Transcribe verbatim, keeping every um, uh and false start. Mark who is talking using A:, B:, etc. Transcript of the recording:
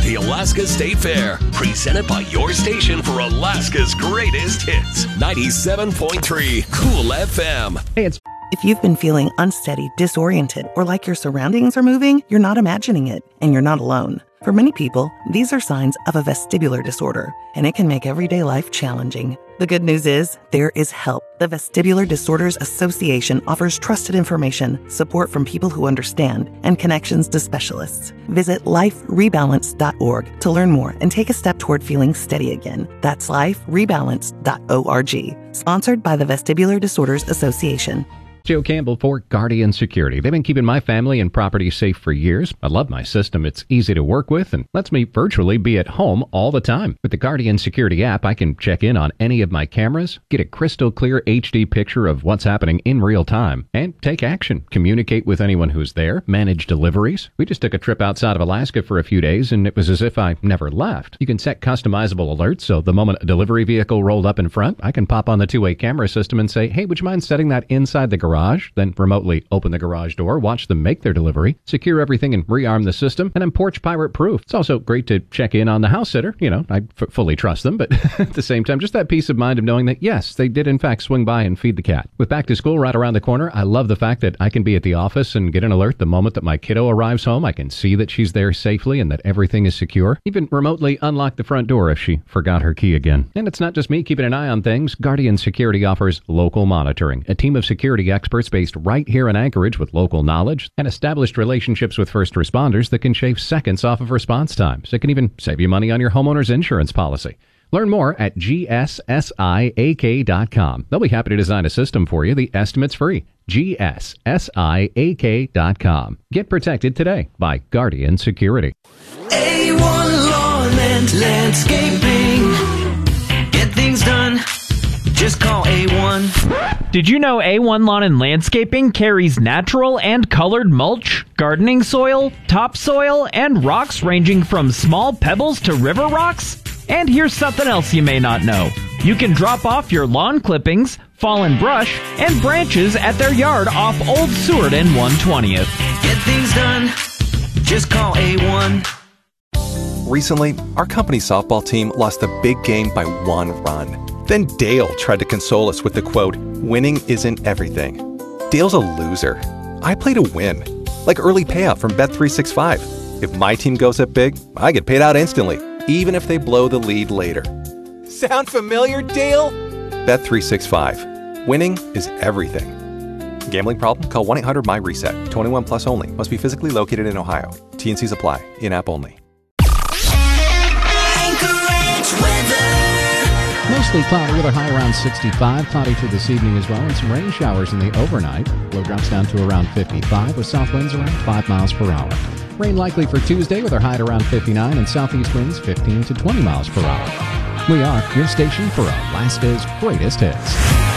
A: the Alaska State Fair, presented by your station for Alaska's greatest hits. ninety-seven point three Cool F M.
B: Hey, it's
C: If you've been feeling unsteady, disoriented, or like your surroundings are moving, you're not imagining it, and you're not alone. For many people, these are signs of a vestibular disorder, and it can make everyday life challenging. The good news is, there is help. The Vestibular Disorders Association offers trusted information, support from people who understand, and connections to specialists. Visit life rebalance dot org to learn more and take a step toward feeling steady again. That's life rebalance dot org. Sponsored by the Vestibular Disorders Association.
B: Joe Campbell for Guardian Security. They've been keeping my family and property safe for years. I love my system. It's easy to work with and lets me virtually be at home all the time. With the Guardian Security app, I can check in on any of my cameras, get a crystal clear H D picture of what's happening in real time, and take action, communicate with anyone who's there, manage deliveries. We just took a trip outside of Alaska for a few days, and it was as if I never left. You can set customizable alerts, so the moment a delivery vehicle rolled up in front, I can pop on the two-way camera system and say, hey, would you mind setting that inside the garage? Then remotely open the garage door, watch them make their delivery, secure everything and rearm the system, and I'm porch pirate proof. It's also great to check in on the house sitter. You know, I f- fully trust them, but at the same time, just that peace of mind of knowing that, yes, they did in fact swing by and feed the cat. With back to school right around the corner, I love the fact that I can be at the office and get an alert the moment that my kiddo arrives home. I can see that she's there safely and that everything is secure. Even remotely unlock the front door if she forgot her key again. And it's not just me keeping an eye on things. Guardian Security offers local monitoring, a team of security experts based right here in Anchorage with local knowledge and established relationships with first responders that can shave seconds off of response times. It can even save you money on your homeowner's insurance policy. Learn more at G S S I A K dot com. They'll be happy to design a system for you. The estimate's free. G S S I A K dot com. Get protected today by Guardian Security.
D: A one Lawn and Landscaping. Get things done. Just call A one.
E: Did you know A one Lawn and Landscaping carries natural and colored mulch, gardening soil, topsoil, and rocks ranging from small pebbles to river rocks? And here's something else you may not know. You can drop off your lawn clippings, fallen brush, and branches at their yard off Old Seward and one twentieth.
D: Get things done. Just call A one.
F: Recently, our company softball team lost a big game by one run. Then Dale tried to console us with the quote, winning isn't everything. Dale's a loser. I play to win. Like early payout from Bet three sixty-five. If my team goes up big, I get paid out instantly, even if they blow the lead later. Sound familiar, Dale? Bet three sixty-five. Winning is everything. Gambling problem? Call one eight hundred M Y reset. twenty-one plus only. Must be physically located in Ohio. T and C's apply. In-app only.
B: Mostly cloudy with a high around sixty-five. Cloudy through this evening as well, and some rain showers in the overnight. Low drops down to around fifty-five with south winds around five miles per hour. Rain likely for Tuesday with a high at around fifty-nine and southeast winds fifteen to twenty miles per hour. We are your station for Alaska's greatest hits.